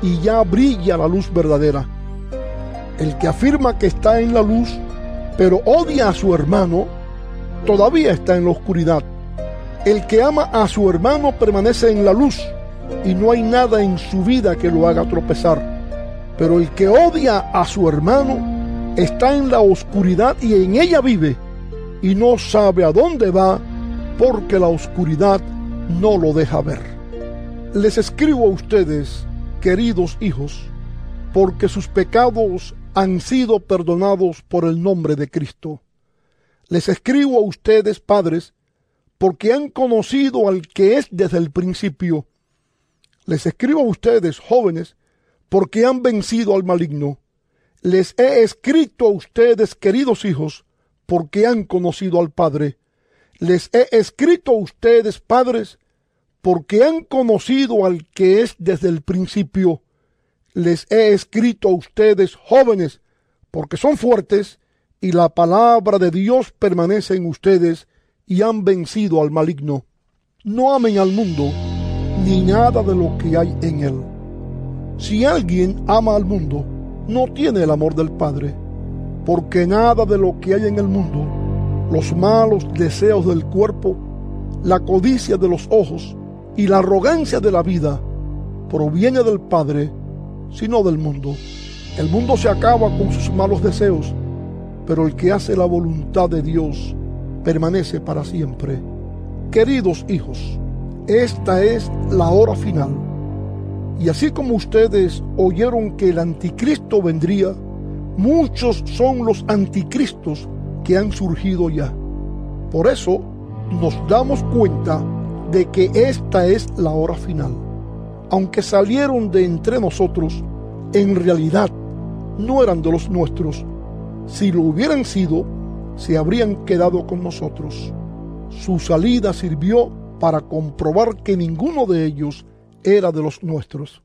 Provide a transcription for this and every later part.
y ya brilla la luz verdadera. El que afirma que está en la luz, pero odia a su hermano, todavía está en la oscuridad. El que ama a su hermano permanece en la luz, y no hay nada en su vida que lo haga tropezar. Pero el que odia a su hermano está en la oscuridad y en ella vive, y no sabe a dónde va, porque la oscuridad no lo deja ver. Les escribo a ustedes, queridos hijos, porque sus pecados han sido perdonados por el nombre de Cristo. Les escribo a ustedes, padres, porque han conocido al que es desde el principio. Les escribo a ustedes, jóvenes, porque han vencido al maligno. Les he escrito a ustedes, queridos hijos, porque han conocido al Padre. Les he escrito a ustedes, padres, porque han conocido al que es desde el principio. Les he escrito a ustedes, jóvenes, porque son fuertes, y la palabra de Dios permanece en ustedes, y han vencido al maligno. No amen al mundo, ni nada de lo que hay en él. Si alguien ama al mundo, no tiene el amor del Padre, porque nada de lo que hay en el mundo, los malos deseos del cuerpo, la codicia de los ojos y la arrogancia de la vida, proviene del Padre, sino del mundo. El mundo se acaba con sus malos deseos, pero el que hace la voluntad de Dios permanece para siempre. Queridos hijos, esta es la hora final. Y así como ustedes oyeron que el anticristo vendría, muchos son los anticristos que han surgido ya. Por eso nos damos cuenta de que esta es la hora final. Aunque salieron de entre nosotros, en realidad no eran de los nuestros. Si lo hubieran sido, se habrían quedado con nosotros. Su salida sirvió para comprobar que ninguno de ellos era de los nuestros.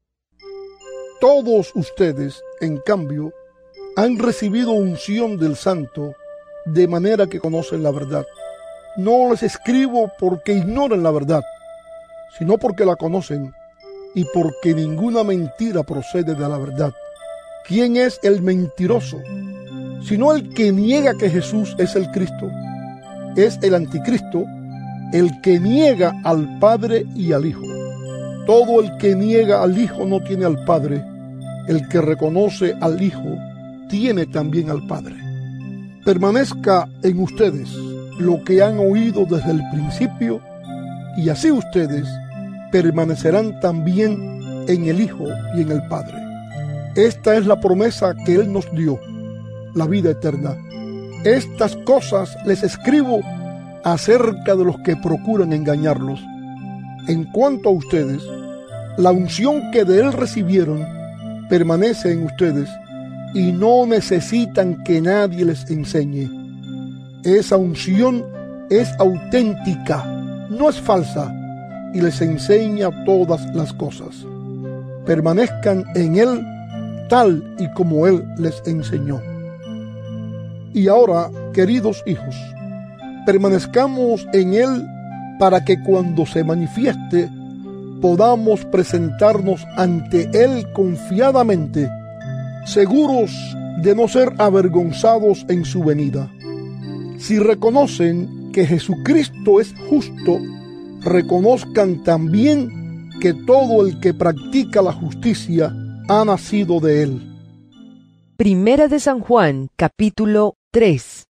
Todos ustedes, en cambio, han recibido unción del Santo, de manera que conocen la verdad. No les escribo porque ignoren la verdad, sino porque la conocen, y porque ninguna mentira procede de la verdad. ¿Quién es el mentiroso? Sino el que niega que Jesús es el Cristo. Es el anticristo, el que niega al Padre y al Hijo. Todo el que niega al Hijo no tiene al Padre. El que reconoce al Hijo tiene también al Padre. Permanezca en ustedes lo que han oído desde el principio, y así ustedes permanecerán también en el Hijo y en el Padre. Esta es la promesa que Él nos dio, la vida eterna. Estas cosas les escribo acerca de los que procuran engañarlos. En cuanto a ustedes, la unción que de Él recibieron permanece en ustedes, y no necesitan que nadie les enseñe. Esa unción es auténtica, no es falsa, y les enseña todas las cosas. Permanezcan en Él tal y como Él les enseñó. Y ahora, queridos hijos, permanezcamos en Él para que cuando se manifieste podamos presentarnos ante Él confiadamente, seguros de no ser avergonzados en su venida. Si reconocen que Jesucristo es justo, reconozcan también que todo el que practica la justicia ha nacido de Él. Primera de San Juan, capítulo 3.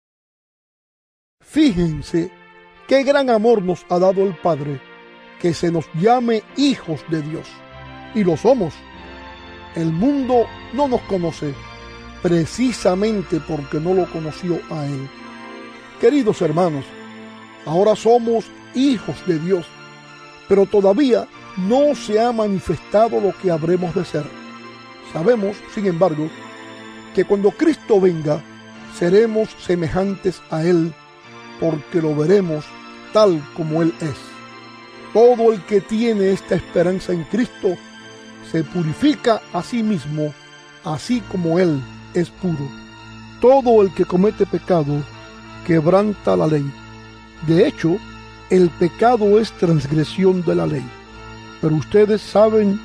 Fíjense qué gran amor nos ha dado el Padre, que se nos llame hijos de Dios, y lo somos. El mundo no nos conoce, precisamente porque no lo conoció a Él. Queridos hermanos, ahora somos hijos de Dios, pero todavía no se ha manifestado lo que habremos de ser. Sabemos, sin embargo, que cuando Cristo venga, seremos semejantes a Él, porque lo veremos tal como Él es. Todo el que tiene esta esperanza en Cristo se purifica a sí mismo, así como Él es puro. Todo el que comete pecado quebranta la ley. De hecho, el pecado es transgresión de la ley. Pero ustedes saben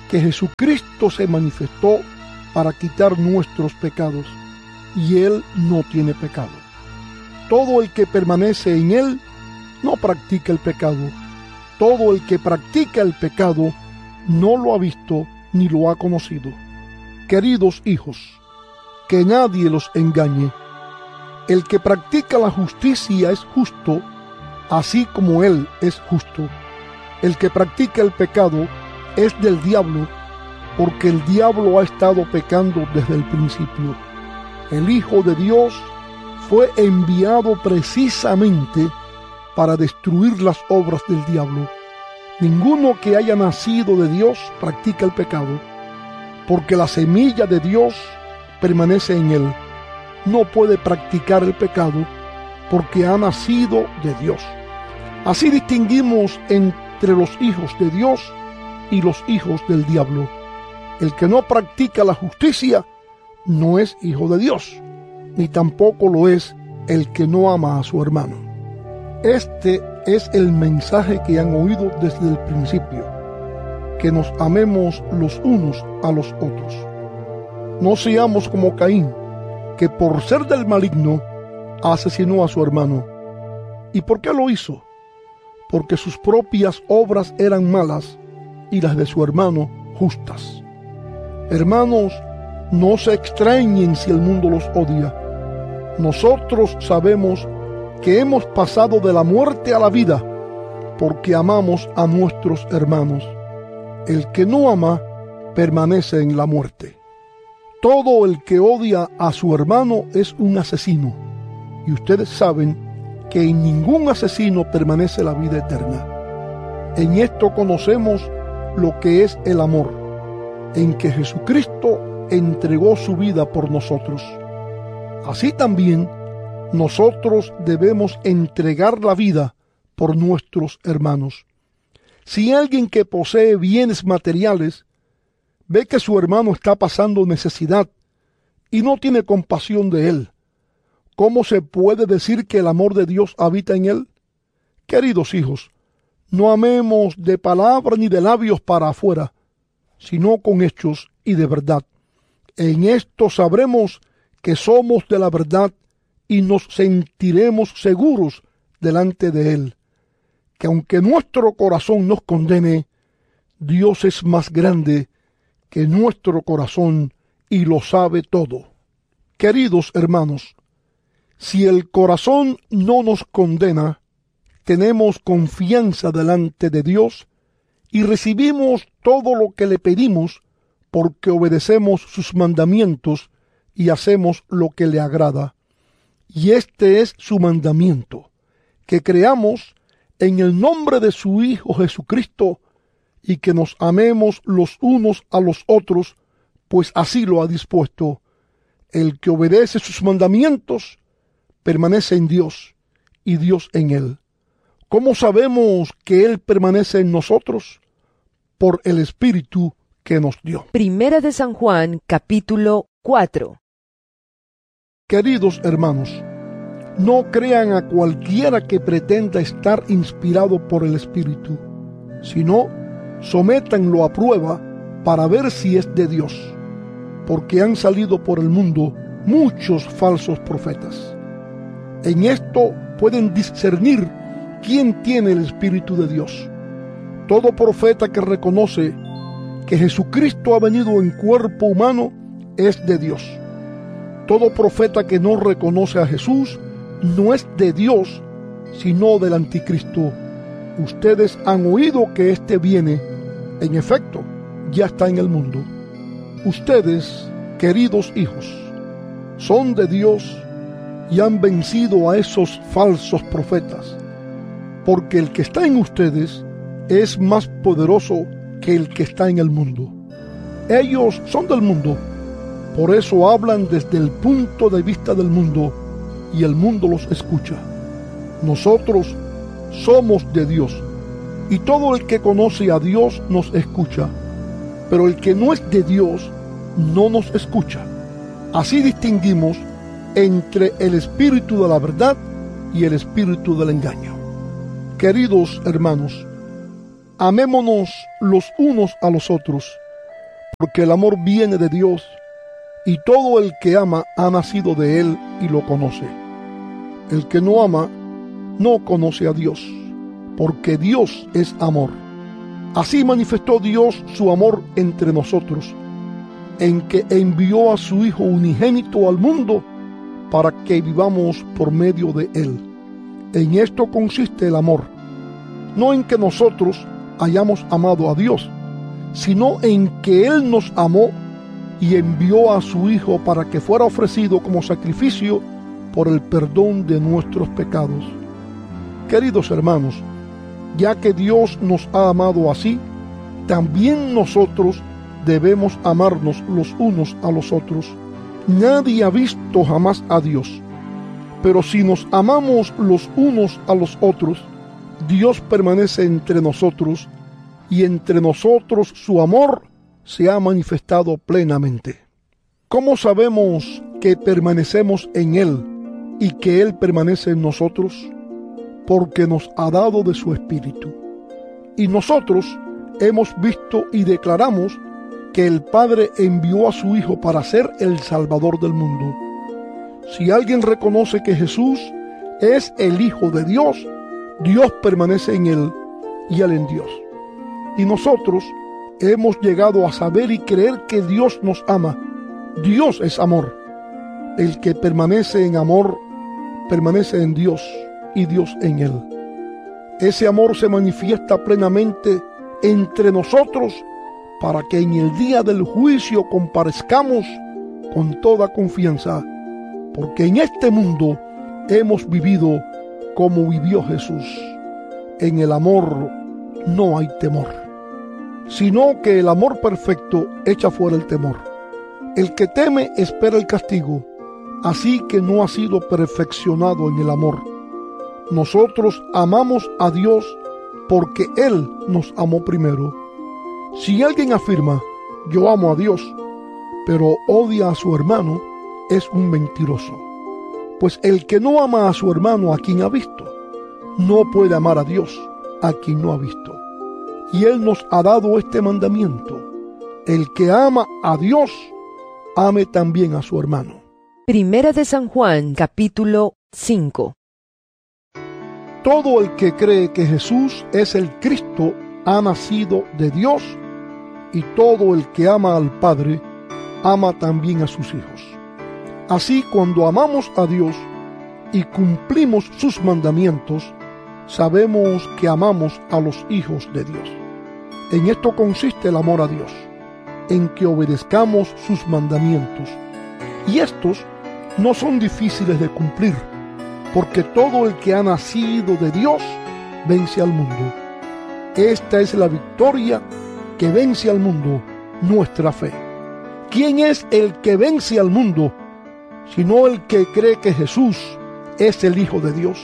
que Jesucristo se manifestó para quitar nuestros pecados, y Él no tiene pecado. Todo el que permanece en Él no practica el pecado. Todo el que practica el pecado no lo ha visto ni lo ha conocido. Queridos hijos, que nadie los engañe. El que practica la justicia es justo, así como Él es justo. El que practica el pecado es del diablo, porque el diablo ha estado pecando desde el principio. El Hijo de Dios fue enviado precisamente para destruir las obras del diablo. Ninguno que haya nacido de Dios practica el pecado, porque la semilla de Dios permanece en él. No puede practicar el pecado porque ha nacido de Dios. Así distinguimos entre los hijos de Dios y los hijos del diablo. El que no practica la justicia no es hijo de Dios, ni tampoco lo es el que no ama a su hermano. Este es el mensaje que han oído desde el principio, que nos amemos los unos a los otros. No seamos como Caín, que por ser del maligno asesinó a su hermano. ¿Y por qué lo hizo? Porque sus propias obras eran malas y las de su hermano justas. Hermanos, no se extrañen si el mundo los odia. Nosotros sabemos que hemos pasado de la muerte a la vida porque amamos a nuestros hermanos. El que no ama permanece en la muerte. Todo el que odia a su hermano es un asesino, y ustedes saben que en ningún asesino permanece la vida eterna. En esto conocemos lo que es el amor, en que Jesucristo entregó su vida por nosotros. Así también nosotros debemos entregar la vida por nuestros hermanos. Si alguien que posee bienes materiales ve que su hermano está pasando necesidad y no tiene compasión de él, ¿cómo se puede decir que el amor de Dios habita en él? Queridos hijos, no amemos de palabra ni de labios para afuera, sino con hechos y de verdad. En esto sabremos que somos de la verdad y nos sentiremos seguros delante de Él, que aunque nuestro corazón nos condene, Dios es más grande que nuestro corazón y lo sabe todo. Queridos hermanos, si el corazón no nos condena, tenemos confianza delante de Dios y recibimos todo lo que le pedimos porque obedecemos sus mandamientos y hacemos lo que le agrada. Y este es su mandamiento, que creamos en el nombre de su Hijo Jesucristo y que nos amemos los unos a los otros, pues así lo ha dispuesto. El que obedece sus mandamientos permanece en Dios y Dios en él. ¿Cómo sabemos que Él permanece en nosotros? Por el Espíritu que nos dio. Primera de San Juan, capítulo 4. Queridos hermanos, no crean a cualquiera que pretenda estar inspirado por el Espíritu, sino sométanlo a prueba para ver si es de Dios, porque han salido por el mundo muchos falsos profetas. En esto pueden discernir quién tiene el Espíritu de Dios. Todo profeta que reconoce que Jesucristo ha venido en cuerpo humano es de Dios. Todo profeta que no reconoce a Jesús no es de Dios, sino del anticristo. Ustedes han oído que éste viene. En efecto, ya está en el mundo. Ustedes, queridos hijos, son de Dios y han vencido a esos falsos profetas, porque el que está en ustedes es más poderoso que el que está en el mundo. Ellos son del mundo, por eso hablan desde el punto de vista del mundo y el mundo los escucha. Nosotros somos de Dios y todo el que conoce a Dios nos escucha, pero el que no es de Dios no nos escucha. Así distinguimos entre el espíritu de la verdad y el espíritu del engaño. Queridos hermanos, amémonos los unos a los otros, porque el amor viene de Dios, y todo el que ama ha nacido de Él y lo conoce. El que no ama no conoce a Dios, porque Dios es amor. Así manifestó Dios su amor entre nosotros, en que envió a su Hijo unigénito al mundo para que vivamos por medio de Él. En esto consiste el amor, no en que nosotros hayamos amado a Dios, sino en que Él nos amó y envió a su Hijo para que fuera ofrecido como sacrificio por el perdón de nuestros pecados. Queridos hermanos, ya que Dios nos ha amado así, también nosotros debemos amarnos los unos a los otros. Nadie ha visto jamás a Dios, pero si nos amamos los unos a los otros, Dios permanece entre nosotros, y entre nosotros su amor se ha manifestado plenamente. ¿Cómo sabemos que permanecemos en Él y que Él permanece en nosotros? Porque nos ha dado de su Espíritu. Y nosotros hemos visto y declaramos que el Padre envió a su Hijo para ser el Salvador del mundo. Si alguien reconoce que Jesús es el Hijo de Dios, Dios permanece en Él y Él en Dios. Y nosotros hemos llegado a saber y creer que Dios nos ama. Dios es amor. El que permanece en amor, permanece en Dios y Dios en Él. Ese amor se manifiesta plenamente entre nosotros para que en el día del juicio comparezcamos con toda confianza, porque en este mundo hemos vivido como vivió Jesús. En el amor no hay temor, sino que el amor perfecto echa fuera el temor. El que teme espera el castigo, así que no ha sido perfeccionado en el amor. Nosotros amamos a Dios porque Él nos amó primero. Si alguien afirma, yo amo a Dios, pero odia a su hermano, es un mentiroso. Pues el que no ama a su hermano a quien ha visto, no puede amar a Dios a quien no ha visto. Y Él nos ha dado este mandamiento: el que ama a Dios, ame también a su hermano. Primera de San Juan, capítulo 5. Todo el que cree que Jesús es el Cristo ha nacido de Dios, y todo el que ama al Padre ama también a sus hijos. Así, cuando amamos a Dios y cumplimos sus mandamientos, sabemos que amamos a los hijos de Dios. En esto consiste el amor a Dios, en que obedezcamos sus mandamientos. Y estos no son difíciles de cumplir, porque todo el que ha nacido de Dios vence al mundo. Esta es la victoria que vence al mundo, nuestra fe. ¿Quién es el que vence al mundo, sino el que cree que Jesús es el Hijo de Dios?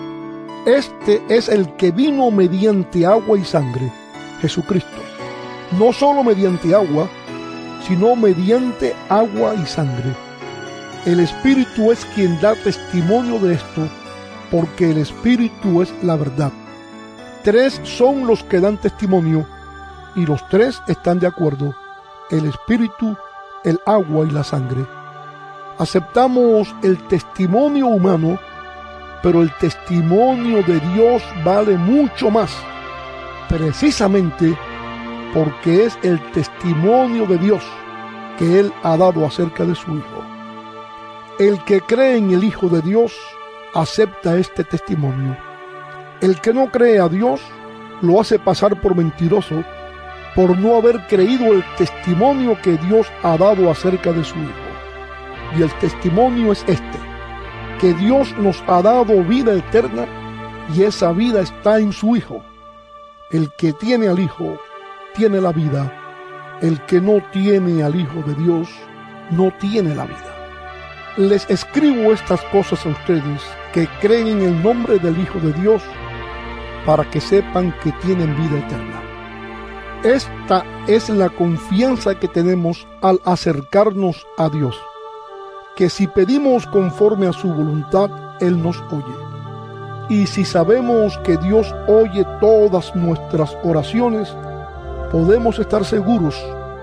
Este es el que vino mediante agua y sangre, Jesucristo. No solo mediante agua, sino mediante agua y sangre. El Espíritu es quien da testimonio de esto, porque el Espíritu es la verdad. 3 son los que dan testimonio, y los 3 están de acuerdo: el Espíritu, el agua y la sangre. Aceptamos el testimonio humano, pero el testimonio de Dios vale mucho más, precisamente porque es el testimonio de Dios que Él ha dado acerca de su Hijo. El que cree en el Hijo de Dios acepta este testimonio. El que no cree a Dios lo hace pasar por mentiroso, por no haber creído el testimonio que Dios ha dado acerca de su Hijo. Y el testimonio es este: que Dios nos ha dado vida eterna, y esa vida está en su Hijo. El que tiene al Hijo tiene la vida. El que no tiene al Hijo de Dios no tiene la vida. Les escribo estas cosas a ustedes que creen en el nombre del Hijo de Dios, para que sepan que tienen vida eterna. Esta es la confianza que tenemos al acercarnos a Dios, que si pedimos conforme a su voluntad, Él nos oye. Y si sabemos que Dios oye todas nuestras oraciones, podemos estar seguros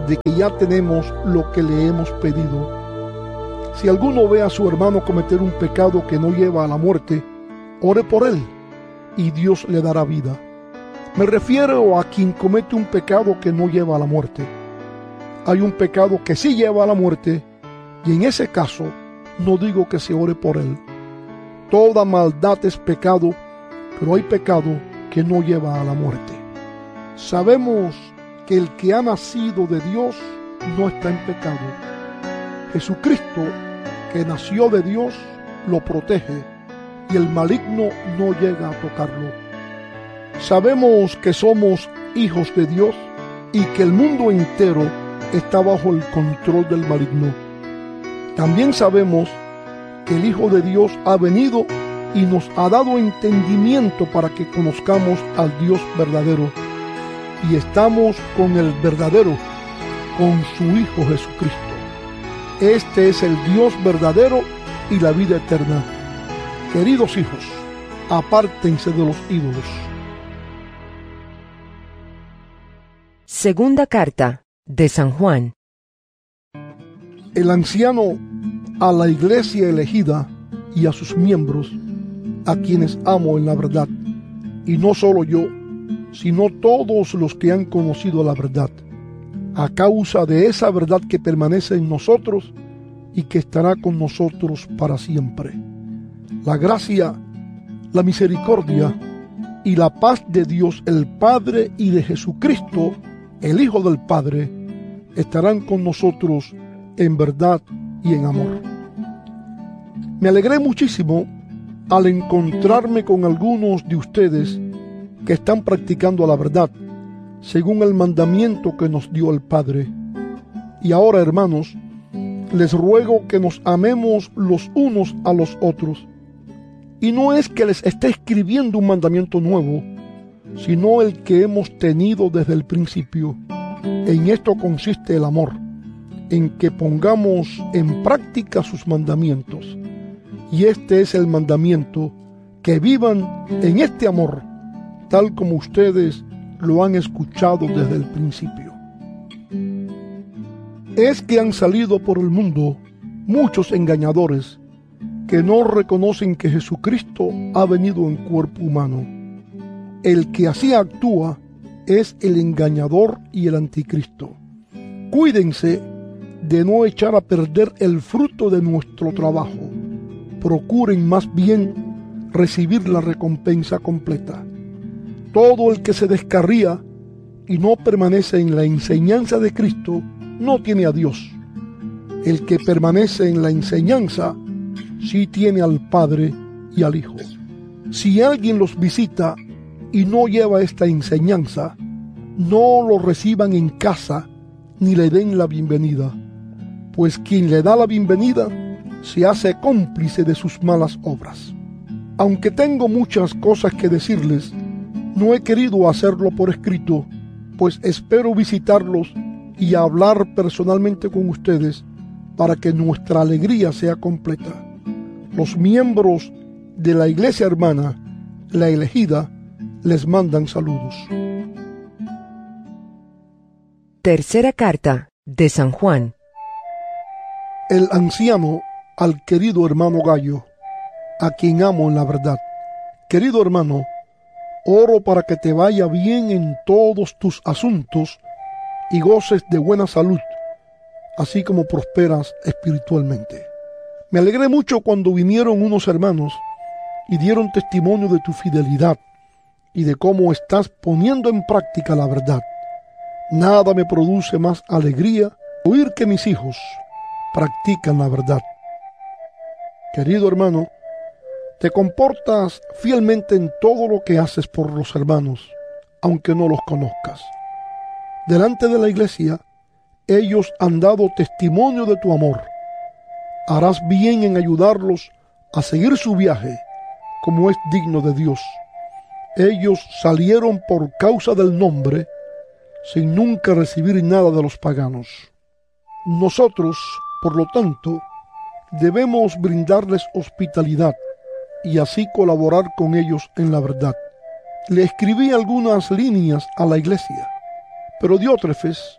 de que ya tenemos lo que le hemos pedido. Si alguno ve a su hermano cometer un pecado que no lleva a la muerte, ore por él y Dios le dará vida. Me refiero a quien comete un pecado que no lleva a la muerte. Hay un pecado que sí lleva a la muerte, y en ese caso no digo que se ore por él. Toda maldad es pecado, pero hay pecado que no lleva a la muerte. Sabemos que el que ha nacido de Dios no está en pecado. Jesucristo, que nació de Dios, lo protege y el maligno no llega a tocarlo. Sabemos que somos hijos de Dios y que el mundo entero está bajo el control del maligno. También sabemos que el Hijo de Dios ha venido y nos ha dado entendimiento para que conozcamos al Dios verdadero. Y estamos con el verdadero, con su Hijo Jesucristo. Este es el Dios verdadero y la vida eterna. Queridos hijos, apártense de los ídolos. Segunda carta de San Juan. El anciano a la iglesia elegida y a sus miembros, a quienes amo en la verdad, y no solo yo, sino todos los que han conocido la verdad, a causa de esa verdad que permanece en nosotros y que estará con nosotros para siempre. La gracia, la misericordia y la paz de Dios el Padre y de Jesucristo, el Hijo del Padre, estarán con nosotros en verdad y en amor. Me alegré muchísimo al encontrarme con algunos de ustedes que están practicando la verdad, según el mandamiento que nos dio el Padre. Y ahora, hermanos, les ruego que nos amemos los unos a los otros. Y no es que les esté escribiendo un mandamiento nuevo, sino el que hemos tenido desde el principio. En esto consiste el amor, en que pongamos en práctica sus mandamientos. Y este es el mandamiento, que vivan en este amor, tal como ustedes lo han escuchado desde el principio. Es que han salido por el mundo muchos engañadores que no reconocen que Jesucristo ha venido en cuerpo humano. El que así actúa es el engañador y el anticristo. Cuídense de no echar a perder el fruto de nuestro trabajo. Procuren más bien recibir la recompensa completa. Todo el que se descarría y no permanece en la enseñanza de Cristo no tiene a Dios. El que permanece en la enseñanza sí tiene al Padre y al Hijo. Si alguien los visita y no lleva esta enseñanza, no lo reciban en casa ni le den la bienvenida, pues quien le da la bienvenida se hace cómplice de sus malas obras. Aunque tengo muchas cosas que decirles, no he querido hacerlo por escrito, pues espero visitarlos y hablar personalmente con ustedes para que nuestra alegría sea completa. Los miembros de la iglesia hermana, la elegida, les mandan saludos. Tercera carta de San Juan. El anciano al querido hermano Gallo, a quien amo en la verdad. Querido hermano, oro para que te vaya bien en todos tus asuntos y goces de buena salud, así como prosperas espiritualmente. Me alegré mucho cuando vinieron unos hermanos y dieron testimonio de tu fidelidad y de cómo estás poniendo en práctica la verdad. Nada me produce más alegría oír que mis hijos practican la verdad. Querido hermano, te comportas fielmente en todo lo que haces por los hermanos, aunque no los conozcas. Delante de la iglesia, ellos han dado testimonio de tu amor. Harás bien en ayudarlos a seguir su viaje, como es digno de Dios. Ellos salieron por causa del nombre, sin nunca recibir nada de los paganos. Nosotros, por lo tanto, debemos brindarles hospitalidad y así colaborar con ellos en la verdad. Le escribí algunas líneas a la iglesia, pero Diótrefes,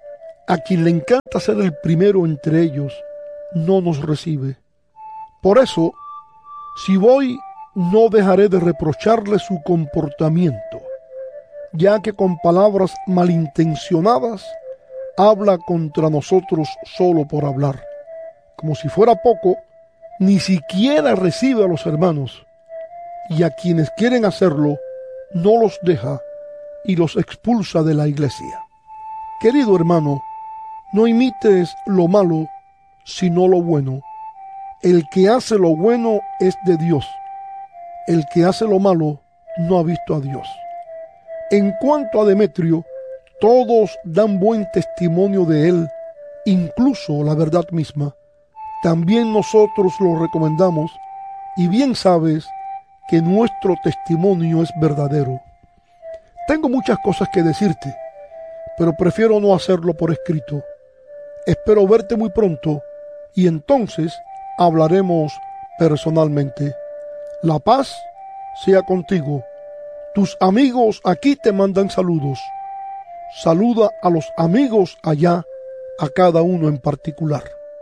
a quien le encanta ser el primero entre ellos, no nos recibe. Por eso, si voy, no dejaré de reprocharle su comportamiento, ya que con palabras malintencionadas habla contra nosotros solo por hablar. Como si fuera poco, ni siquiera recibe a los hermanos, y a quienes quieren hacerlo, no los deja y los expulsa de la iglesia. Querido hermano, no imites lo malo, sino lo bueno. El que hace lo bueno es de Dios. El que hace lo malo no ha visto a Dios. En cuanto a Demetrio, todos dan buen testimonio de él, incluso la verdad misma. También nosotros lo recomendamos, y bien sabes que nuestro testimonio es verdadero. Tengo muchas cosas que decirte, pero prefiero no hacerlo por escrito. Espero verte muy pronto, y entonces hablaremos personalmente. La paz sea contigo. Tus amigos aquí te mandan saludos. Saluda a los amigos allá, a cada uno en particular.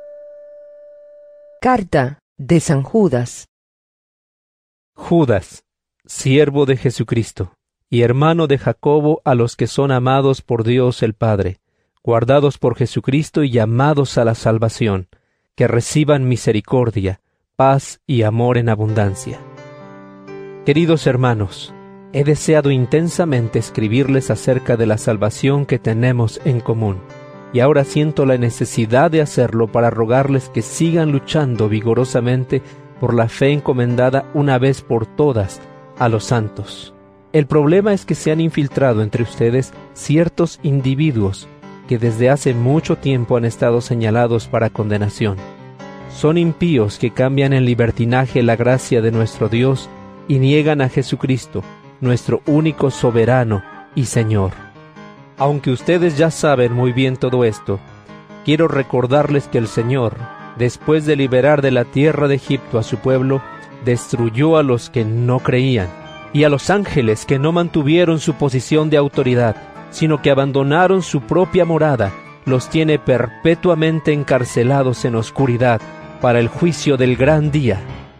Carta de San Judas. Judas, siervo de Jesucristo, y hermano de Jacobo, a los que son amados por Dios el Padre, guardados por Jesucristo y llamados a la salvación, que reciban misericordia, paz y amor en abundancia. Queridos hermanos, he deseado intensamente escribirles acerca de la salvación que tenemos en común, y ahora siento la necesidad de hacerlo para rogarles que sigan luchando vigorosamente por la fe encomendada una vez por todas a los santos. El problema es que se han infiltrado entre ustedes ciertos individuos que desde hace mucho tiempo han estado señalados para condenación. Son impíos que cambian en libertinaje la gracia de nuestro Dios y niegan a Jesucristo, nuestro único soberano y Señor. Aunque ustedes ya saben muy bien todo esto, quiero recordarles que el Señor, después de liberar de la tierra de Egipto a su pueblo, destruyó a los que no creían, y a los ángeles que no mantuvieron su posición de autoridad, sino que abandonaron su propia morada, los tiene perpetuamente encarcelados en oscuridad para el juicio del gran día.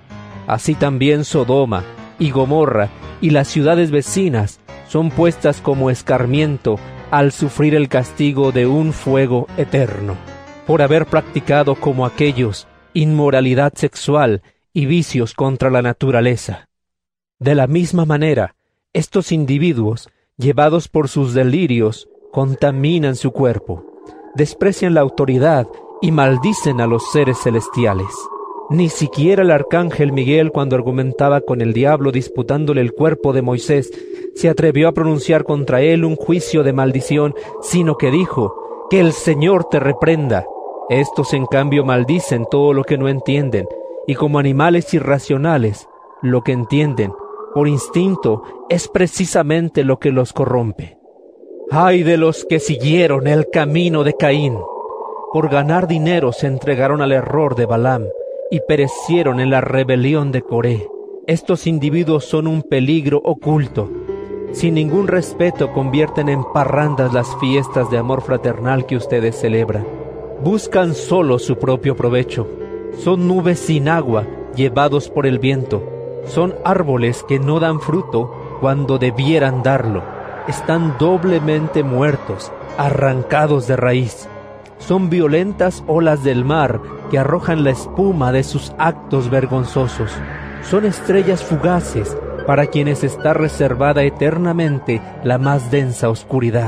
Así también Sodoma y Gomorra y las ciudades vecinas son puestas como escarmiento al sufrir el castigo de un fuego eterno, por haber practicado como aquellos inmoralidad sexual y vicios contra la naturaleza. De la misma manera, estos individuos, llevados por sus delirios, contaminan su cuerpo, desprecian la autoridad y maldicen a los seres celestiales. Ni siquiera el arcángel Miguel, cuando argumentaba con el diablo disputándole el cuerpo de Moisés, se atrevió a pronunciar contra él un juicio de maldición, sino que dijo: «Que el Señor te reprenda». Estos, en cambio, maldicen todo lo que no entienden, y como animales irracionales, lo que entienden por instinto es precisamente lo que los corrompe. ¡Ay de los que siguieron el camino de Caín! Por ganar dinero se entregaron al error de Balaam y perecieron en la rebelión de Coré. Estos individuos son un peligro oculto. Sin ningún respeto convierten en parrandas las fiestas de amor fraternal que ustedes celebran. Buscan solo su propio provecho. Son nubes sin agua, llevados por el viento. Son árboles que no dan fruto cuando debieran darlo. Están doblemente muertos, arrancados de raíz. Son violentas olas del mar que arrojan la espuma de sus actos vergonzosos. Son estrellas fugaces para quienes está reservada eternamente la más densa oscuridad.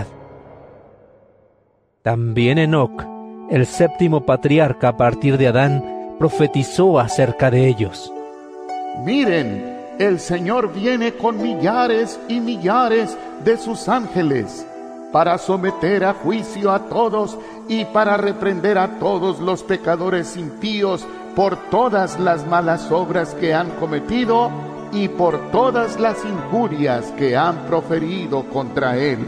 También Enoc, el séptimo patriarca a partir de Adán, profetizó acerca de ellos. Miren, el Señor viene con millares y millares de sus ángeles para someter a juicio a todos y para reprender a todos los pecadores impíos por todas las malas obras que han cometido y por todas las injurias que han proferido contra Él.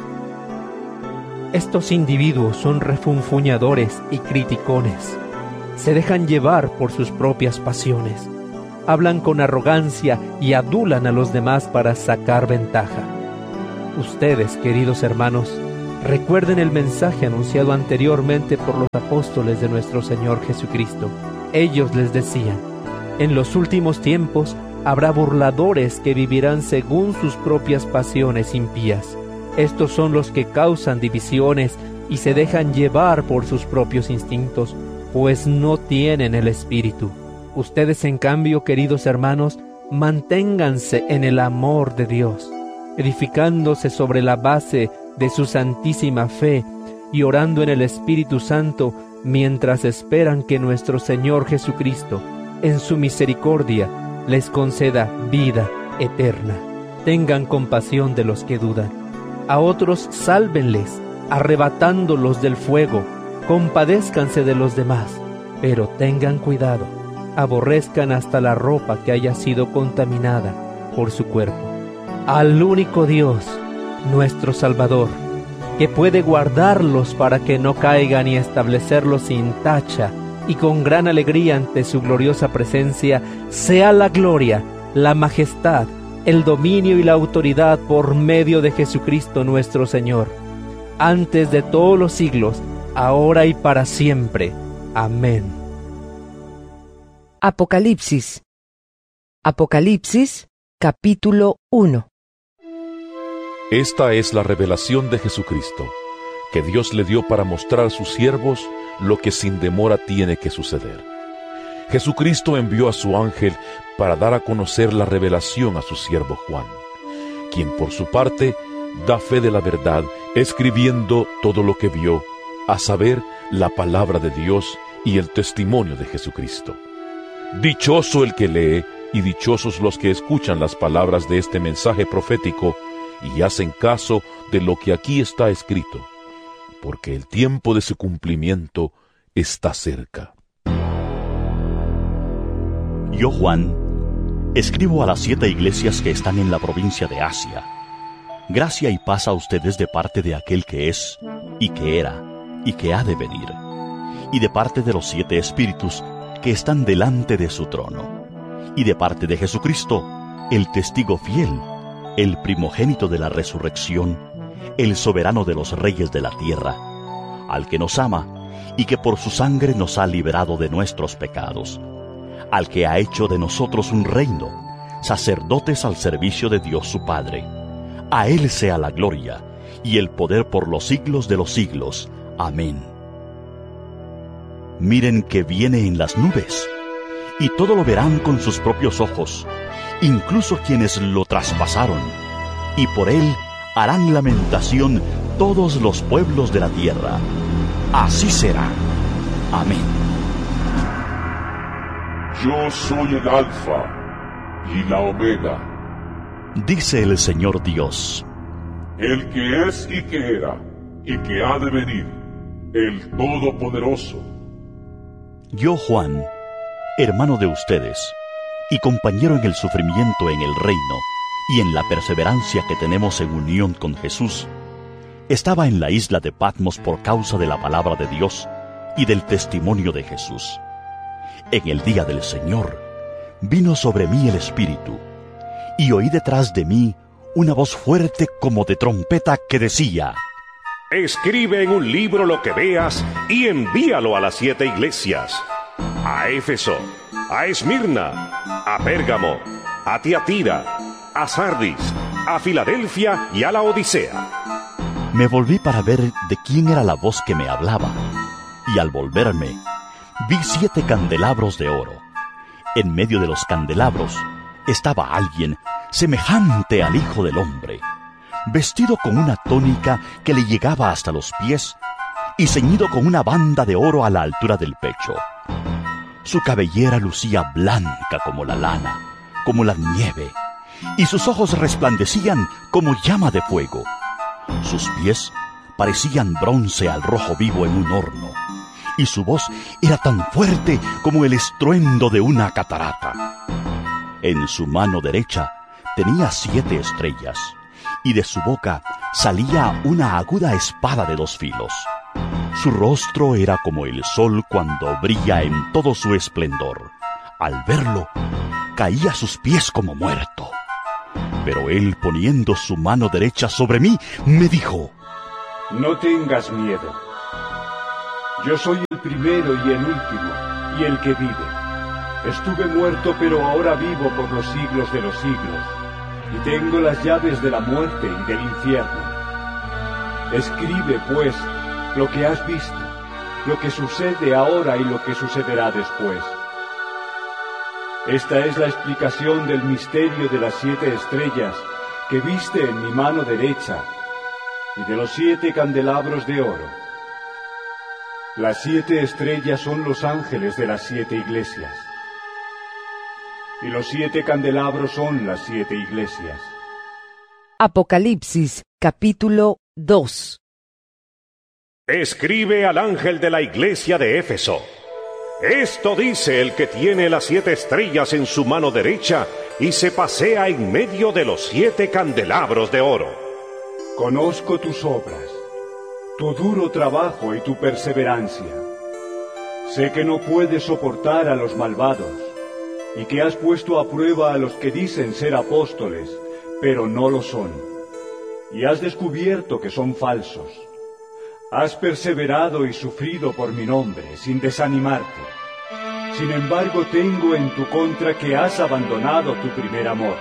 Estos individuos son refunfuñadores y criticones. Se dejan llevar por sus propias pasiones. Hablan con arrogancia y adulan a los demás para sacar ventaja. Ustedes, queridos hermanos, Recuerden el mensaje anunciado anteriormente por los apóstoles de nuestro Señor Jesucristo. Ellos les decían: en los últimos tiempos habrá burladores que vivirán según sus propias pasiones impías. Estos son los que causan divisiones y se dejan llevar por sus propios instintos, pues no tienen el Espíritu. Ustedes, en cambio, queridos hermanos, manténganse en el amor de Dios, edificándose sobre la base de su santísima fe y orando en el Espíritu Santo mientras esperan que nuestro Señor Jesucristo, en su misericordia, les conceda vida eterna. Tengan compasión de los que dudan. A otros sálvenles, arrebatándolos del fuego. Compadézcanse de los demás, pero tengan cuidado. Aborrezcan hasta la ropa que haya sido contaminada por su cuerpo. Al único Dios, nuestro Salvador, que puede guardarlos para que no caigan y establecerlos sin tacha y con gran alegría ante su gloriosa presencia, sea la gloria, la majestad, el dominio y la autoridad por medio de Jesucristo nuestro Señor, antes de todos los siglos, ahora y para siempre. Amén. Apocalipsis. Apocalipsis, capítulo 1. Esta es la revelación de Jesucristo, que Dios le dio para mostrar a sus siervos lo que sin demora tiene que suceder. Jesucristo envió a su ángel para dar a conocer la revelación a su siervo Juan, quien por su parte da fe de la verdad, escribiendo todo lo que vio, a saber, la palabra de Dios y el testimonio de Jesucristo. Dichoso el que lee y dichosos los que escuchan las palabras de este mensaje profético y hacen caso de lo que aquí está escrito, porque el tiempo de su cumplimiento está cerca. Yo, Juan, escribo a las 7 iglesias que están en la provincia de Asia. Gracia y paz a ustedes de parte de aquel que es, y que era, y que ha de venir, y de parte de los 7 espíritus que están delante de su trono, y de parte de Jesucristo, el testigo fiel, el primogénito de la resurrección, el soberano de los reyes de la tierra, al que nos ama, y que por su sangre nos ha liberado de nuestros pecados, al que ha hecho de nosotros un reino, sacerdotes al servicio de Dios su Padre. A Él sea la gloria y el poder por los siglos de los siglos. Amén. Miren que viene en las nubes, y todo lo verán con sus propios ojos, incluso quienes lo traspasaron, y por Él harán lamentación todos los pueblos de la tierra. Así será. Amén. Yo soy el Alfa y la Omega, dice el Señor Dios, el que es y que era y que ha de venir, el Todopoderoso. Yo, Juan, hermano de ustedes, y compañero en el sufrimiento en el reino, y en la perseverancia que tenemos en unión con Jesús, estaba en la isla de Patmos por causa de la palabra de Dios y del testimonio de Jesús. En el día del Señor, vino sobre mí el Espíritu, y oí detrás de mí una voz fuerte como de trompeta que decía: Escribe en un libro lo que veas y envíalo a las 7 iglesias: a Éfeso, a Esmirna, a Pérgamo, a Tiatira, a Sardis, a Filadelfia y a la Odisea. Me volví para ver de quién era la voz que me hablaba, y al volverme, vi 7 candelabros de oro. En medio de los candelabros estaba alguien semejante al Hijo del Hombre, vestido con una túnica que le llegaba hasta los pies y ceñido con una banda de oro a la altura del pecho. Su cabellera lucía blanca como la lana, como la nieve, y sus ojos resplandecían como llama de fuego. Sus pies parecían bronce al rojo vivo en un horno, y su voz era tan fuerte como el estruendo de una catarata. En su mano derecha tenía 7 estrellas, y de su boca salía una aguda espada de 2 filos. Su rostro era como el sol cuando brilla en todo su esplendor. Al verlo, caí a sus pies como muerto. Pero él, poniendo su mano derecha sobre mí, me dijo: No tengas miedo. Yo soy el primero y el último, y el que vive. Estuve muerto, pero ahora vivo por los siglos de los siglos, y tengo las llaves de la muerte y del infierno. Escribe, pues, lo que has visto, lo que sucede ahora y lo que sucederá después. Esta es la explicación del misterio de las 7 estrellas que viste en mi mano derecha y de los 7 candelabros de oro. Las 7 estrellas son los ángeles de las 7 iglesias, y los 7 candelabros son las 7 iglesias. Apocalipsis, capítulo 2. Escribe al ángel de la iglesia de Éfeso. Esto dice el que tiene las 7 estrellas en su mano derecha y se pasea en medio de los 7 candelabros de oro. Conozco tus obras, tu duro trabajo y tu perseverancia. Sé que no puedes soportar a los malvados y que has puesto a prueba a los que dicen ser apóstoles, pero no lo son. Y has descubierto que son falsos. Has perseverado y sufrido por mi nombre, sin desanimarte. Sin embargo, tengo en tu contra que has abandonado tu primer amor.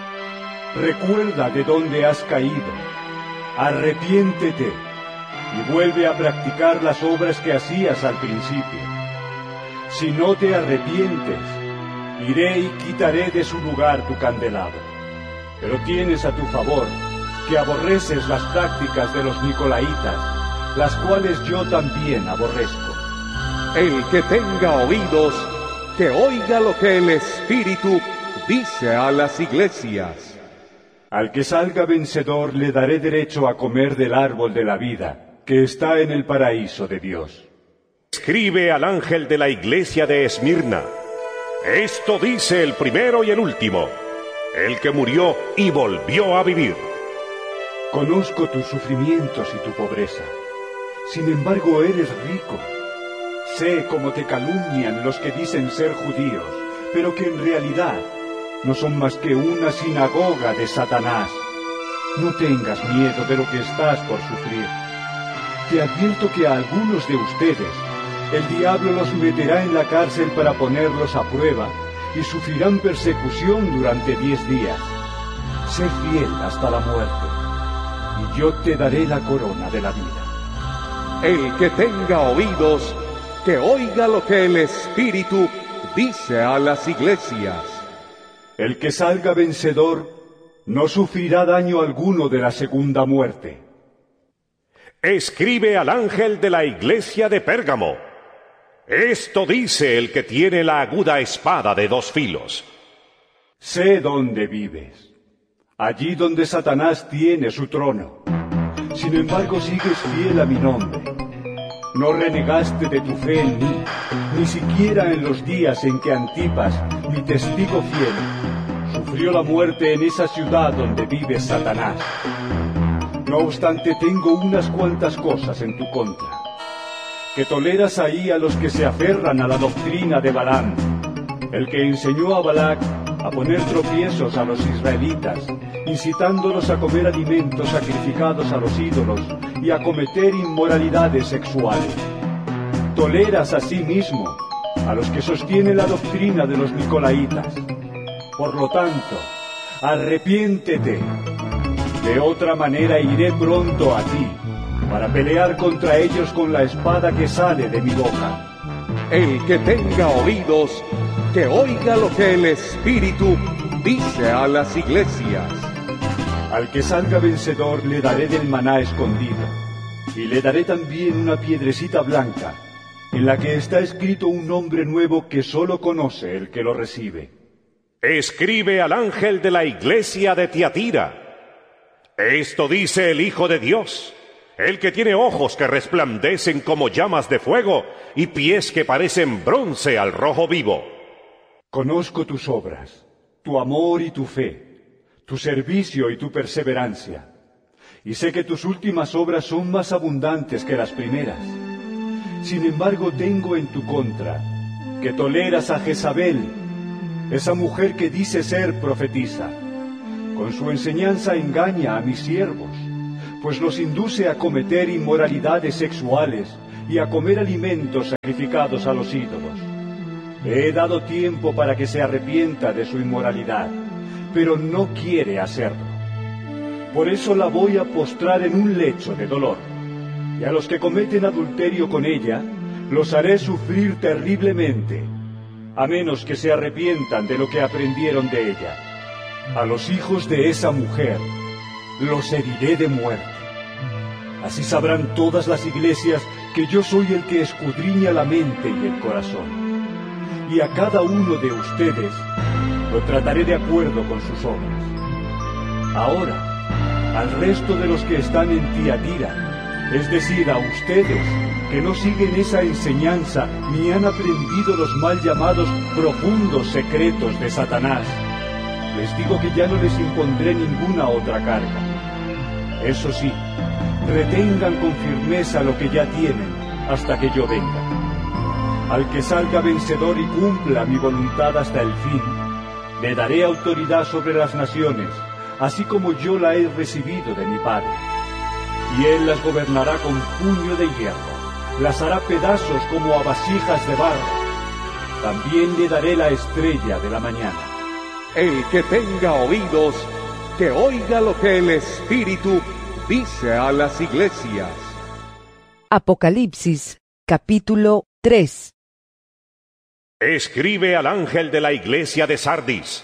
Recuerda de dónde has caído. Arrepiéntete y vuelve a practicar las obras que hacías al principio. Si no te arrepientes, iré y quitaré de su lugar tu candelabro. Pero tienes a tu favor que aborreces las prácticas de los nicolaítas, las cuales yo también aborrezco. El que tenga oídos, que oiga lo que el Espíritu dice a las iglesias. Al que salga vencedor le daré derecho a comer del árbol de la vida, que está en el paraíso de Dios. Escribe al ángel de la iglesia de Esmirna. Esto dice el primero y el último, el que murió y volvió a vivir. Conozco tus sufrimientos y tu pobreza. Sin embargo, eres rico. Sé cómo te calumnian los que dicen ser judíos, pero que en realidad no son más que una sinagoga de Satanás. No tengas miedo de lo que estás por sufrir. Te advierto que a algunos de ustedes el diablo los meterá en la cárcel para ponerlos a prueba y sufrirán persecución durante 10 días. Sé fiel hasta la muerte, y yo te daré la corona de la vida. El que tenga oídos, que oiga lo que el Espíritu dice a las iglesias. El que salga vencedor no sufrirá daño alguno de la segunda muerte. Escribe al ángel de la iglesia de Pérgamo. Esto dice el que tiene la aguda espada de 2 filos. Sé dónde vives, allí donde Satanás tiene su trono. Sin embargo, sigues fiel a mi nombre. No renegaste de tu fe en mí, ni siquiera en los días en que Antipas, mi testigo fiel, sufrió la muerte en esa ciudad donde vive Satanás. No obstante, tengo unas cuantas cosas en tu contra. Que toleras ahí a los que se aferran a la doctrina de Balaam, el que enseñó a Balac a poner tropiezos a los israelitas, incitándolos a comer alimentos sacrificados a los ídolos y a cometer inmoralidades sexuales. Toleras asimismo a los que sostienen la doctrina de los nicolaítas. Por lo tanto, arrepiéntete. De otra manera iré pronto a ti, para pelear contra ellos con la espada que sale de mi boca. El que tenga oídos, que oiga lo que el Espíritu dice a las iglesias. Al que salga vencedor le daré del maná escondido, y le daré también una piedrecita blanca, en la que está escrito un nombre nuevo que solo conoce el que lo recibe. Escribe al ángel de la iglesia de Tiatira. Esto dice el Hijo de Dios, el que tiene ojos que resplandecen como llamas de fuego y pies que parecen bronce al rojo vivo. Conozco tus obras, tu amor y tu fe, tu servicio y tu perseverancia, y sé que tus últimas obras son más abundantes que las primeras. Sin embargo, tengo en tu contra que toleras a Jezabel, esa mujer que dice ser profetisa. Con su enseñanza engaña a mis siervos, pues los induce a cometer inmoralidades sexuales y a comer alimentos sacrificados a los ídolos. Le he dado tiempo para que se arrepienta de su inmoralidad, pero no quiere hacerlo. Por eso la voy a postrar en un lecho de dolor, y a los que cometen adulterio con ella, los haré sufrir terriblemente, a menos que se arrepientan de lo que aprendieron de ella. A los hijos de esa mujer los heriré de muerte. Así sabrán todas las iglesias que yo soy el que escudriña la mente y el corazón. Y a cada uno de ustedes lo trataré de acuerdo con sus obras. Ahora, al resto de los que están en Tiatira, es decir, a ustedes que no siguen esa enseñanza ni han aprendido los mal llamados profundos secretos de Satanás, les digo que ya no les impondré ninguna otra carga. Eso sí, retengan con firmeza lo que ya tienen hasta que yo venga. Al que salga vencedor y cumpla mi voluntad hasta el fin, le daré autoridad sobre las naciones, así como yo la he recibido de mi Padre. Y él las gobernará con puño de hierro, las hará pedazos como a vasijas de barro. También le daré la estrella de la mañana. El que tenga oídos, que oiga lo que el Espíritu dice a las iglesias. Apocalipsis, capítulo 3. Escribe al ángel de la iglesia de Sardis.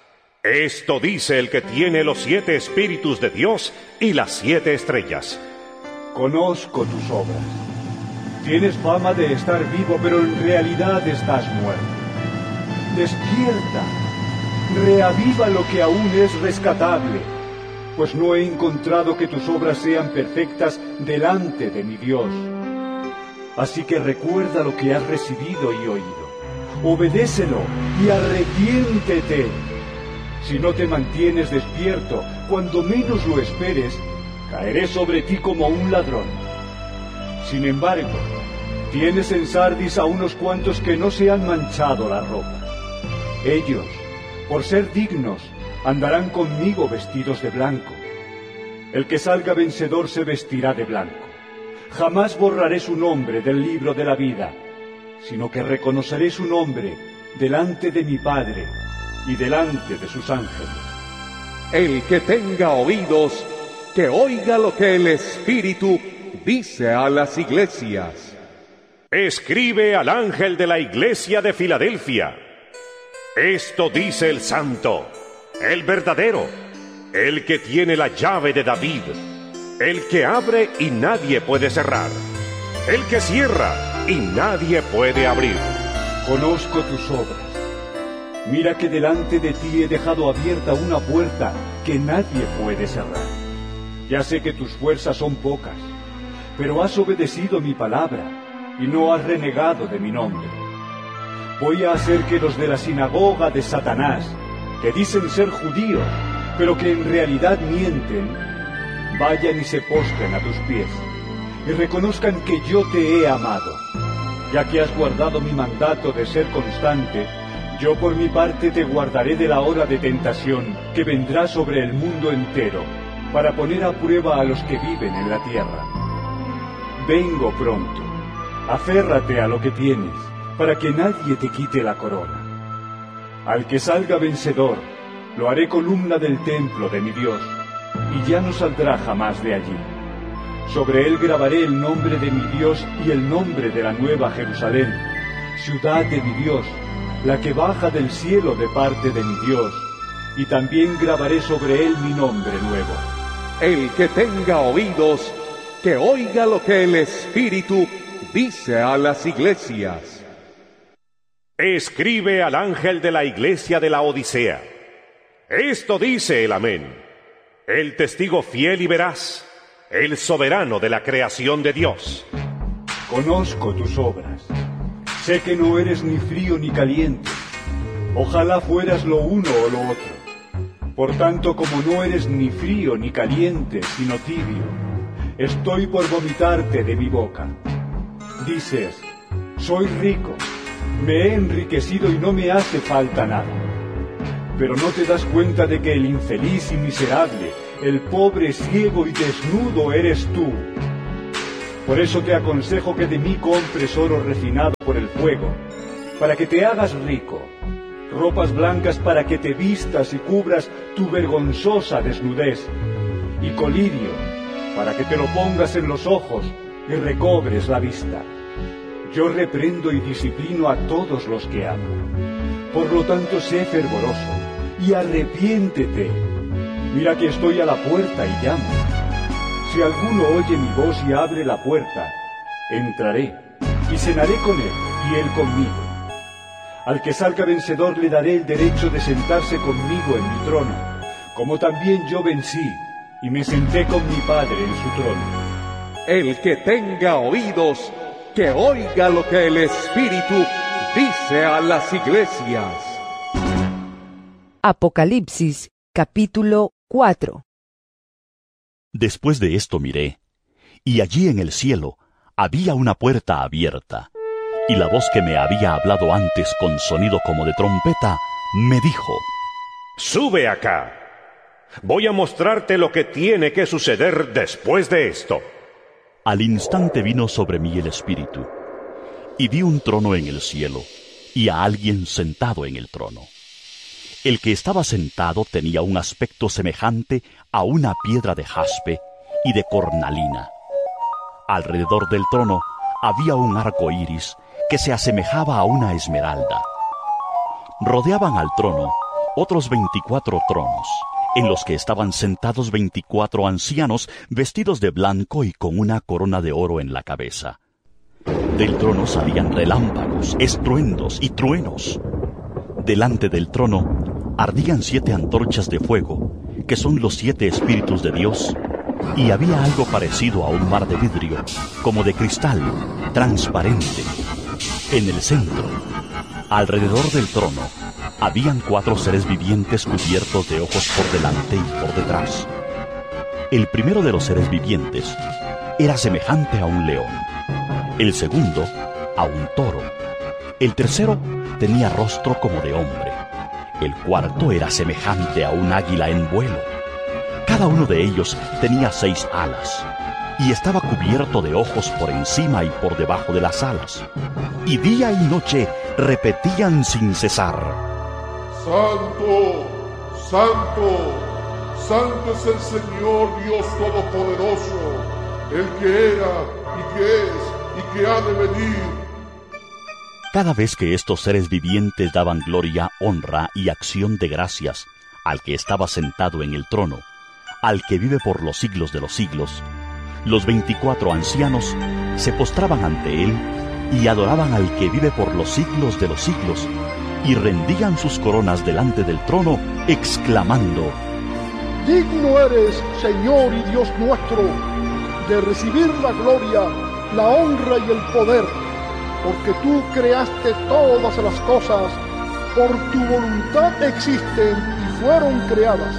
Esto dice el que tiene los 7 espíritus de Dios y las 7 estrellas. Conozco tus obras. Tienes fama de estar vivo, pero en realidad estás muerto. Despierta. Reaviva lo que aún es rescatable, pues no he encontrado que tus obras sean perfectas delante de mi Dios. Así que recuerda lo que has recibido y oído. Obedécelo y arrepiéntete. Si no te mantienes despierto, cuando menos lo esperes, caeré sobre ti como un ladrón. Sin embargo, tienes en Sardis a unos cuantos que no se han manchado la ropa. Ellos, por ser dignos, andarán conmigo vestidos de blanco. El que salga vencedor se vestirá de blanco. Jamás borraré su nombre del libro de la vida, sino que reconoceré su nombre delante de mi Padre y delante de sus ángeles. El que tenga oídos, que oiga lo que el Espíritu dice a las iglesias. Escribe al ángel de la iglesia de Filadelfia. Esto dice el santo, el verdadero, el que tiene la llave de David, el que abre y nadie puede cerrar, el que cierra y nadie puede abrir. Conozco tus obras. Mira que delante de ti he dejado abierta una puerta que nadie puede cerrar. Ya sé que tus fuerzas son pocas, pero has obedecido mi palabra y no has renegado de mi nombre. Voy a hacer que los de la sinagoga de Satanás, que dicen ser judíos, pero que en realidad mienten, vayan y se postren a tus pies, y reconozcan que yo te he amado. Ya que has guardado mi mandato de ser constante, yo por mi parte te guardaré de la hora de tentación que vendrá sobre el mundo entero, para poner a prueba a los que viven en la tierra. Vengo pronto. Aférrate a lo que tienes, para que nadie te quite la corona. Al que salga vencedor, lo haré columna del templo de mi Dios, y ya no saldrá jamás de allí. Sobre él grabaré el nombre de mi Dios y el nombre de la nueva Jerusalén, ciudad de mi Dios, la que baja del cielo de parte de mi Dios, y también grabaré sobre él mi nombre nuevo. El que tenga oídos, que oiga lo que el Espíritu dice a las iglesias. Escribe al ángel de la iglesia de la Odisea. Esto dice el Amén, el testigo fiel y veraz, el soberano de la creación de Dios. Conozco tus obras. Sé que no eres ni frío ni caliente. Ojalá fueras lo uno o lo otro. Por tanto, como no eres ni frío ni caliente, sino tibio, estoy por vomitarte de mi boca. Dices, soy rico, me he enriquecido y no me hace falta nada. Pero no te das cuenta de que el infeliz y miserable, el pobre, ciego y desnudo eres tú. Por eso te aconsejo que de mí compres oro refinado por el fuego, para que te hagas rico, ropas blancas para que te vistas y cubras tu vergonzosa desnudez, y colirio para que te lo pongas en los ojos y recobres la vista. Yo reprendo y disciplino a todos los que amo. Por lo tanto, sé fervoroso y arrepiéntete. Mira que estoy a la puerta y llamo. Si alguno oye mi voz y abre la puerta, entraré y cenaré con él y él conmigo. Al que salga vencedor le daré el derecho de sentarse conmigo en mi trono, como también yo vencí y me senté con mi Padre en su trono. El que tenga oídos, que oiga lo que el Espíritu dice a las iglesias. Apocalipsis, capítulo 4. Después de esto miré, y allí en el cielo había una puerta abierta, y la voz que me había hablado antes con sonido como de trompeta, me dijo: Sube acá. Voy a mostrarte lo que tiene que suceder después de esto. Al instante vino sobre mí el Espíritu, y vi un trono en el cielo, y a alguien sentado en el trono. El que estaba sentado tenía un aspecto semejante a una piedra de jaspe y de cornalina. Alrededor del trono había un arco iris que se asemejaba a una esmeralda. Rodeaban al trono otros 24 tronos, en los que estaban sentados 24 ancianos vestidos de blanco y con una corona de oro en la cabeza. Del trono salían relámpagos, estruendos y truenos. Delante del trono ardían 7 antorchas de fuego, que son los 7 espíritus de Dios, y había algo parecido a un mar de vidrio, como de cristal, transparente. En el centro, alrededor del trono, habían 4 seres vivientes cubiertos de ojos por delante y por detrás. El primero de los seres vivientes era semejante a un león, el segundo a un toro, el tercero tenía rostro como de hombre, el cuarto era semejante a un águila en vuelo. Cada uno de ellos tenía 6 alas, y estaba cubierto de ojos por encima y por debajo de las alas, y día y noche repetían sin cesar: Santo, Santo, Santo es el Señor Dios Todopoderoso, el que era, y que es, y que ha de venir. Cada vez que estos seres vivientes daban gloria, honra y acción de gracias al que estaba sentado en el trono, al que vive por los siglos de los siglos, los 24 ancianos se postraban ante él y adoraban al que vive por los siglos de los siglos, y rendían sus coronas delante del trono, exclamando: Digno eres, Señor y Dios nuestro, de recibir la gloria, la honra y el poder, porque tú creaste todas las cosas, por tu voluntad existen y fueron creadas.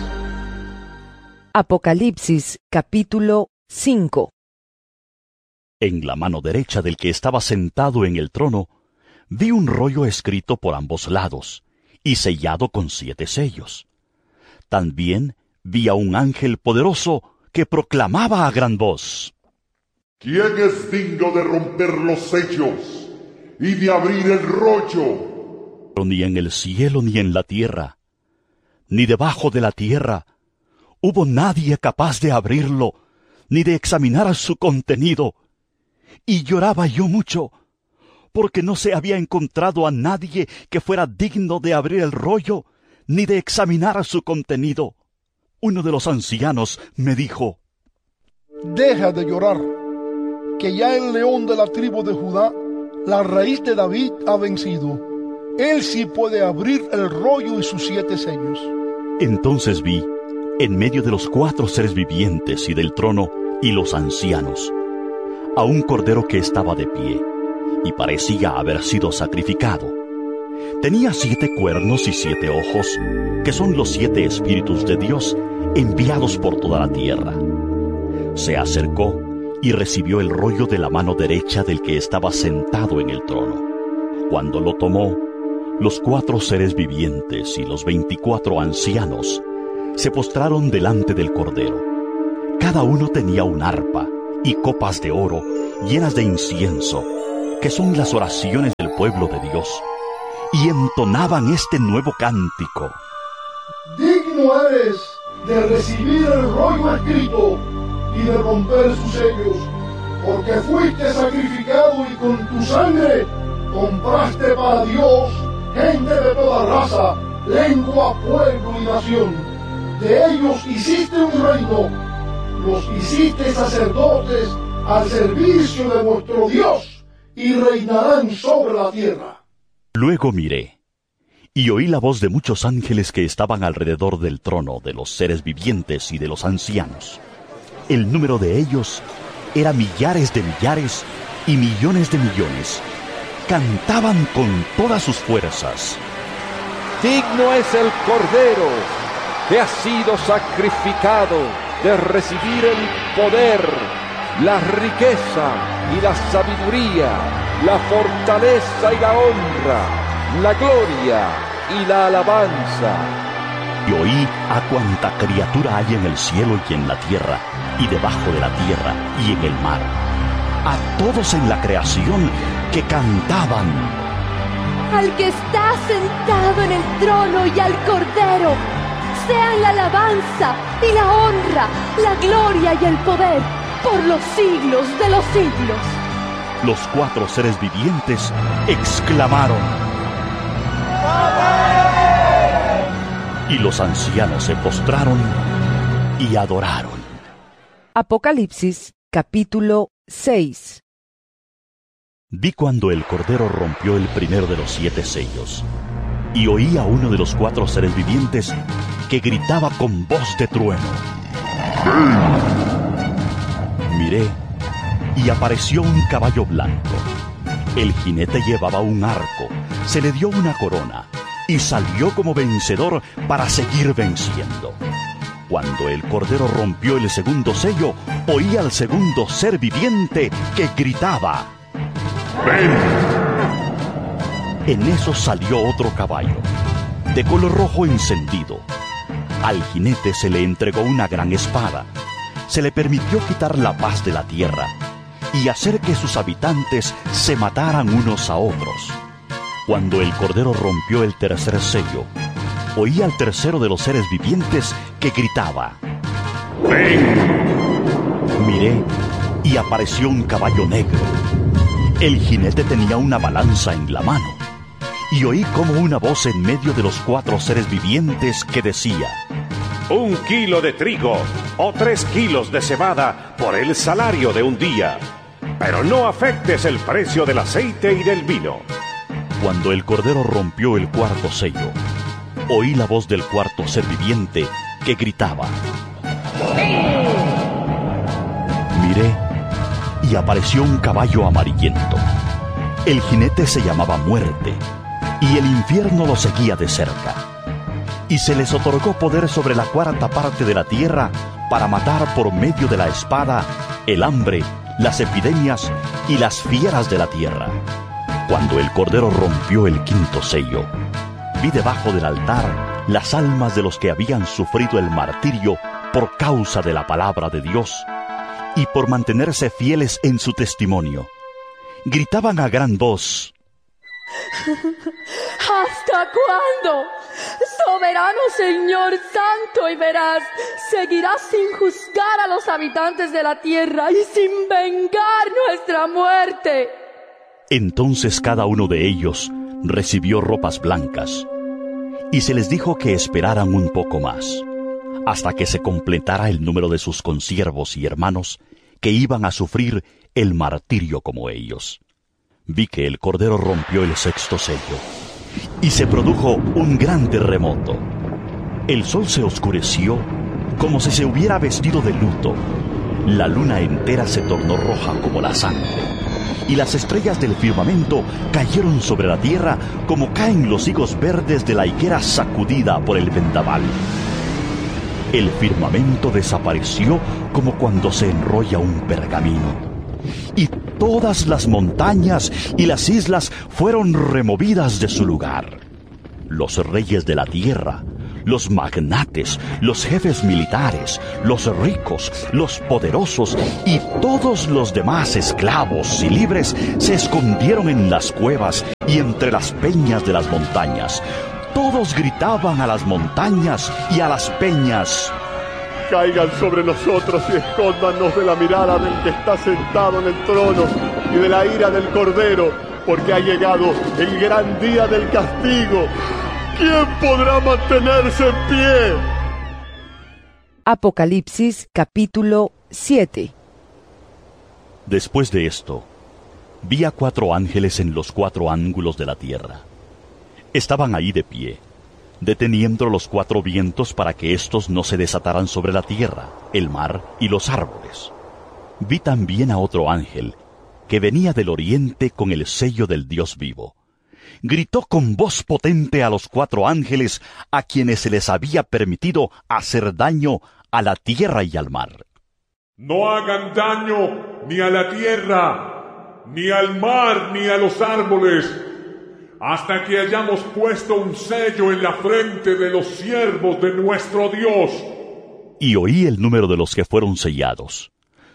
Apocalipsis, capítulo 5. En la mano derecha del que estaba sentado en el trono, vi un rollo escrito por ambos lados, y sellado con 7 sellos. También vi a un ángel poderoso que proclamaba a gran voz: ¿Quién es digno de romper los sellos y de abrir el rollo? Ni en el cielo ni en la tierra, ni debajo de la tierra, hubo nadie capaz de abrirlo, ni de examinar su contenido. Y lloraba yo mucho, porque no se había encontrado a nadie que fuera digno de abrir el rollo, ni de examinar su contenido. Uno de los ancianos me dijo: Deja de llorar, que ya el león de la tribu de Judá, la raíz de David, ha vencido. Él sí puede abrir el rollo y sus 7 sellos. Entonces vi, en medio de los 4 seres vivientes y del trono y los ancianos, a un cordero que estaba de pie, y parecía haber sido sacrificado. Tenía 7 cuernos y 7 ojos, que son los 7 espíritus de Dios enviados por toda la tierra. Se acercó y recibió el rollo de la mano derecha del que estaba sentado en el trono. Cuando lo tomó, los 4 seres vivientes y los 24 ancianos se postraron delante del Cordero. Cada uno tenía un arpa y copas de oro llenas de incienso, que son las oraciones del pueblo de Dios, y entonaban este nuevo cántico. Digno eres de recibir el rollo escrito y de romper sus sellos, porque fuiste sacrificado y con tu sangre compraste para Dios gente de toda raza, lengua, pueblo y nación. De ellos hiciste un reino, los hiciste sacerdotes al servicio de nuestro Dios, y reinarán sobre la tierra. Luego miré, y oí la voz de muchos ángeles que estaban alrededor del trono, de los seres vivientes y de los ancianos. El número de ellos era millares de millares y millones de millones. Cantaban con todas sus fuerzas. Digno es el Cordero que ha sido sacrificado de recibir el poder, la riqueza y la sabiduría, la fortaleza y la honra, la gloria y la alabanza. Y oí a cuanta criatura hay en el cielo y en la tierra, y debajo de la tierra y en el mar, a todos en la creación que cantaban. Al que está sentado en el trono y al Cordero, sean la alabanza y la honra, la gloria y el poder, por los siglos de los siglos. Los 4 seres vivientes exclamaron. Y los ancianos se postraron y adoraron. Apocalipsis, capítulo 6. Vi cuando el Cordero rompió el primero de los 7 sellos, y oí a uno de los 4 seres vivientes que gritaba con voz de trueno. Miré, y apareció un caballo blanco. El jinete llevaba un arco, se le dio una corona, y salió como vencedor para seguir venciendo. Cuando el Cordero rompió el segundo sello, oí al segundo ser viviente que gritaba. ¡Ven! En eso salió otro caballo, de color rojo encendido. Al jinete se le entregó una gran espada. Se le permitió quitar la paz de la tierra y hacer que sus habitantes se mataran unos a otros. Cuando el Cordero rompió el tercer sello, oí al tercero de los seres vivientes que gritaba. ¡Ven! Miré y apareció un caballo negro. El jinete tenía una balanza en la mano, y oí como una voz en medio de los 4 seres vivientes que decía: 1 kilo de trigo o 3 kilos de cebada por el salario de un día, pero no afectes el precio del aceite y del vino. Cuando el Cordero rompió el 4º sello, oí la voz del 4º ser viviente que gritaba. Miré y apareció un caballo amarillento. El jinete se llamaba Muerte, y el infierno lo seguía de cerca. Y se les otorgó poder sobre la 4ª parte de la tierra para matar por medio de la espada el hambre, las epidemias y las fieras de la tierra. Cuando el Cordero rompió el 5º sello, vi debajo del altar las almas de los que habían sufrido el martirio por causa de la palabra de Dios y por mantenerse fieles en su testimonio. Gritaban a gran voz: ¿Hasta cuándo, soberano Señor santo y veraz, seguirás sin juzgar a los habitantes de la tierra y sin vengar nuestra muerte? Entonces cada uno de ellos recibió ropas blancas, y se les dijo que esperaran un poco más, hasta que se completara el número de sus consiervos y hermanos que iban a sufrir el martirio como ellos. Vi que el Cordero rompió el 6º sello, y se produjo un gran terremoto. El sol se oscureció como si se hubiera vestido de luto. La luna entera se tornó roja como la sangre, y las estrellas del firmamento cayeron sobre la tierra como caen los higos verdes de la higuera sacudida por el vendaval. El firmamento desapareció como cuando se enrolla un pergamino, y todas las montañas y las islas fueron removidas de su lugar. Los reyes de la tierra, los magnates, los jefes militares, los ricos, los poderosos y todos los demás esclavos y libres se escondieron en las cuevas y entre las peñas de las montañas. Todos gritaban a las montañas y a las peñas: caigan sobre nosotros y escóndanos de la mirada del que está sentado en el trono y de la ira del Cordero, porque ha llegado el gran día del castigo. ¿Quién podrá mantenerse en pie? Apocalipsis capítulo 7. Después de esto, vi a 4 ángeles en los 4 ángulos de la tierra. Estaban ahí de pie, deteniendo los 4 vientos para que éstos no se desataran sobre la tierra, el mar y los árboles. Vi también a otro ángel, que venía del oriente con el sello del Dios vivo. Gritó con voz potente a los 4 ángeles a quienes se les había permitido hacer daño a la tierra y al mar. No hagan daño ni a la tierra, ni al mar, ni a los árboles, hasta que hayamos puesto un sello en la frente de los siervos de nuestro Dios. Y oí el número de los que fueron sellados: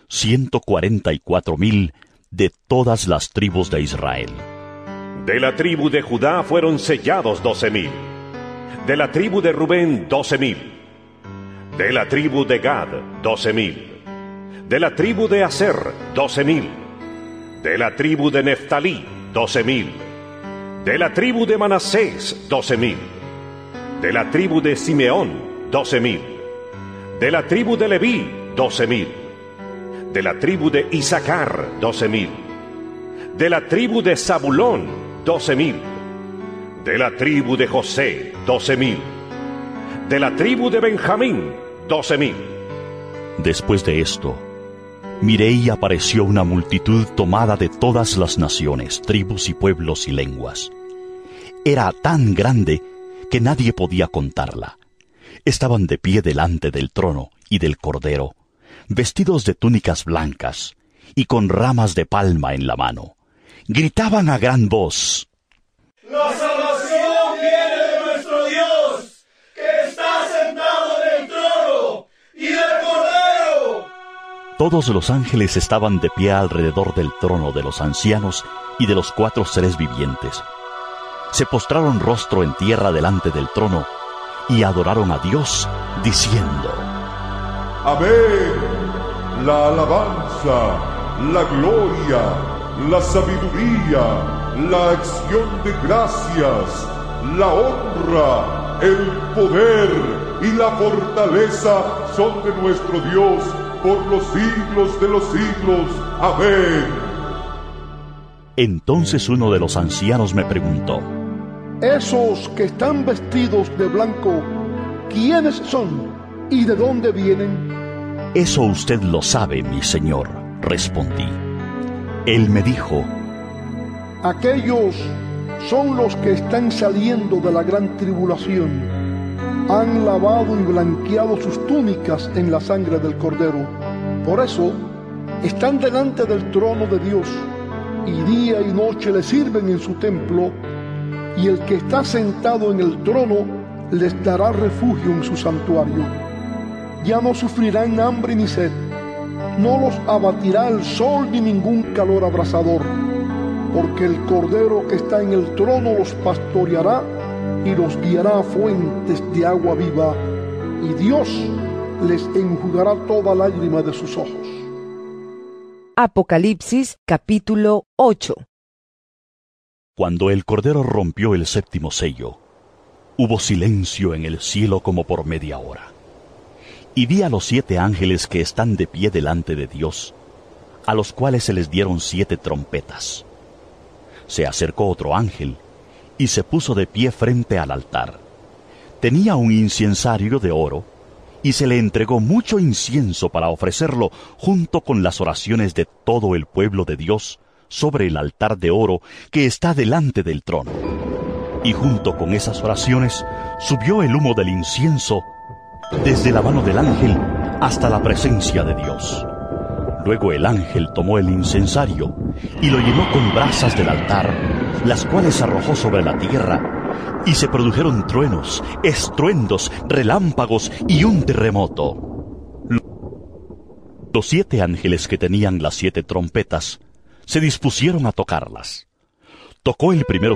144,000 de todas las tribus de Israel. De la tribu de Judá fueron sellados 12,000. De la tribu de Rubén 12,000. De la tribu de Gad 12,000. De la tribu de Aser 12,000. De la tribu de Neftalí 12,000. De la tribu de Manasés 12,000. De la tribu de Simeón 12,000. De la tribu de Leví 12,000. De la tribu de Isaacar 12,000. De la tribu de Zabulón 12,000. De la tribu de José 12,000. De la tribu de Benjamín 12,000. Después de esto, miré y apareció una multitud tomada de todas las naciones, tribus y pueblos y lenguas. Era tan grande que nadie podía contarla. Estaban de pie delante del trono y del Cordero, vestidos de túnicas blancas y con ramas de palma en la mano. Gritaban a gran voz: ¡La salvación viene de nuestro Dios, que está sentado en el trono, y del Cordero! Todos los ángeles estaban de pie alrededor del trono de los ancianos y de los 4 seres vivientes. Se postraron rostro en tierra delante del trono y adoraron a Dios, diciendo: Amén. La alabanza, la gloria, la sabiduría, la acción de gracias, la honra, el poder y la fortaleza son de nuestro Dios por los siglos de los siglos. Amén. Entonces uno de los ancianos me preguntó: Esos que están vestidos de blanco, ¿quiénes son y de dónde vienen? Eso usted lo sabe, mi señor, respondí. Él me dijo: Aquellos son los que están saliendo de la gran tribulación. Han lavado y blanqueado sus túnicas en la sangre del Cordero. Por eso están delante del trono de Dios, y día y noche le sirven en su templo, y el que está sentado en el trono les dará refugio en su santuario. Ya no sufrirán hambre ni sed, no los abatirá el sol ni ningún calor abrasador, porque el Cordero que está en el trono los pastoreará y los guiará a fuentes de agua viva, y Dios les enjugará toda lágrima de sus ojos. Apocalipsis capítulo 8. Cuando el Cordero rompió el 7º sello, hubo silencio en el cielo como por media hora. Y vi a los 7 ángeles que están de pie delante de Dios, a los cuales se les dieron 7 trompetas. Se acercó otro ángel, y se puso de pie frente al altar. Tenía un incensario de oro, y se le entregó mucho incienso para ofrecerlo junto con las oraciones de todo el pueblo de Dios sobre el altar de oro que está delante del trono. Y junto con esas oraciones subió el humo del incienso desde la mano del ángel hasta la presencia de Dios. Luego el ángel tomó el incensario y lo llenó con brasas del altar, las cuales arrojó sobre la tierra, y se produjeron truenos, estruendos, relámpagos y un terremoto. Los 7 ángeles que tenían las 7 trompetas se dispusieron a tocarlas. Tocó el primero